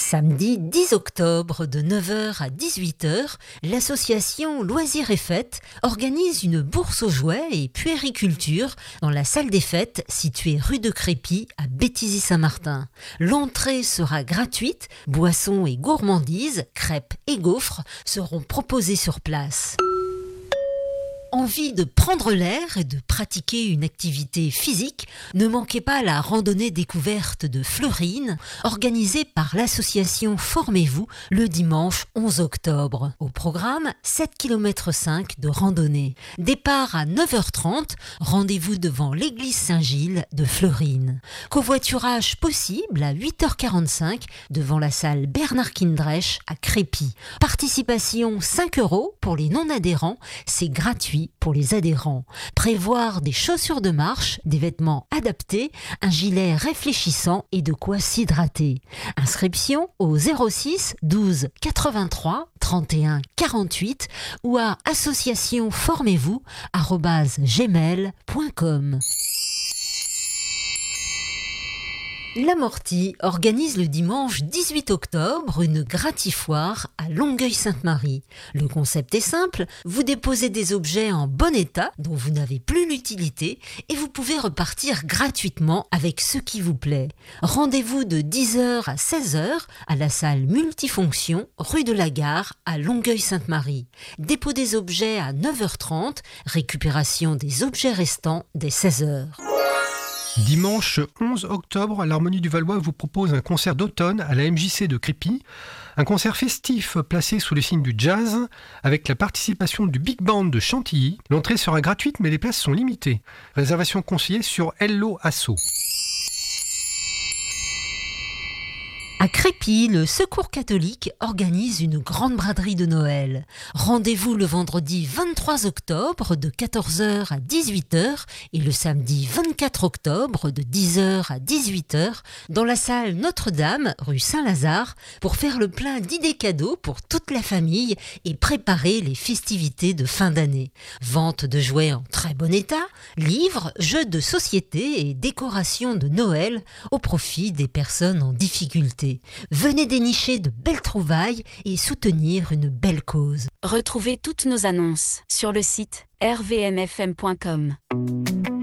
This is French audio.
Samedi 10 octobre de 9h à 18h, l'association Loisirs et Fêtes organise une bourse aux jouets et puériculture dans la salle des fêtes située rue de Crépy à Béthisy-Saint-Martin. L'entrée sera gratuite, boissons et gourmandises, crêpes et gaufres seront proposés sur place. Envie de prendre l'air et de pratiquer une activité physique? Ne manquez pas la randonnée découverte de Fleurine, organisée par l'association Formez-vous le dimanche 11 octobre. Au programme, 7,5 km de randonnée. Départ à 9h30, rendez-vous devant l'église Saint-Gilles de Fleurine. Covoiturage possible à 8h45 devant la salle Bernard Kindrech à Crépy. Participation 5 € pour les non-adhérents, c'est gratuit pour les adhérents. Prévoir des chaussures de marche, des vêtements adaptés, un gilet réfléchissant et de quoi s'hydrater. Inscription au 06 12 83 31 48 ou à associationformez-vous@gmail.com. L'Amorti organise le dimanche 18 octobre une gratifoire à Longueuil-Sainte-Marie. Le concept est simple, vous déposez des objets en bon état dont vous n'avez plus l'utilité et vous pouvez repartir gratuitement avec ce qui vous plaît. Rendez-vous de 10h à 16h à la salle multifonction rue de la Gare à Longueuil-Sainte-Marie. Dépôt des objets à 9h30, récupération des objets restants dès 16h. Dimanche 11 octobre, l'Harmonie du Valois vous propose un concert d'automne à la MJC de Crépy. Un concert festif placé sous le signe du jazz avec la participation du Big Band de Chantilly. L'entrée sera gratuite mais les places sont limitées. Réservation conseillée sur Hello Asso. À Crépy, le Secours catholique organise une grande braderie de Noël. Rendez-vous le vendredi 23 octobre de 14h à 18h et le samedi 24 octobre de 10h à 18h dans la salle Notre-Dame, rue Saint-Lazare, pour faire le plein d'idées cadeaux pour toute la famille et préparer les festivités de fin d'année. Vente de jouets en très bon état, livres, jeux de société et décorations de Noël au profit des personnes en difficulté. Venez dénicher de belles trouvailles et soutenir une belle cause. Retrouvez toutes nos annonces sur le site rvmfm.com.